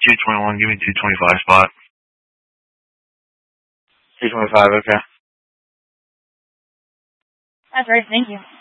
221. Give me 225 spot. 225, okay. That's right, thank you.